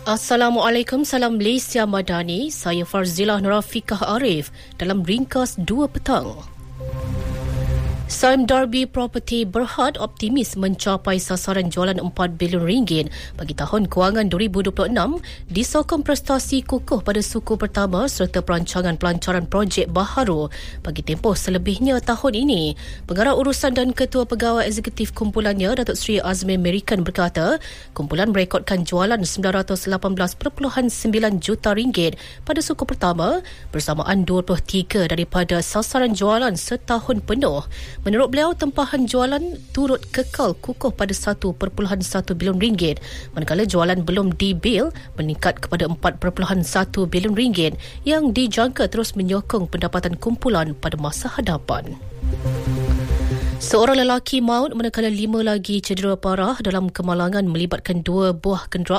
Assalamualaikum, salam Malaysia Madani. Saya Farzilah Nurafikah Arif dalam Ringkas 2 petang. Sime Darby Property Berhad optimis mencapai sasaran jualan RM4 bilion bagi tahun kewangan 2026 disokong prestasi kukuh pada suku pertama serta perancangan pelancaran projek baharu bagi tempoh selebihnya tahun ini. Pengarah urusan dan Ketua Pegawai Eksekutif kumpulannya, Datuk Seri Azmin Merikan berkata, kumpulan merekodkan jualan RM918.9 juta pada suku pertama bersamaan 23 daripada sasaran jualan setahun penuh. Menurut beliau, tempahan jualan turut kekal kukuh pada RM1.1 bilion, manakala jualan belum dibil meningkat kepada RM4.1 bilion yang dijangka terus menyokong pendapatan kumpulan pada masa hadapan. Seorang lelaki maut manakala 5 lagi cedera parah dalam kemalangan melibatkan 2 buah kenderaan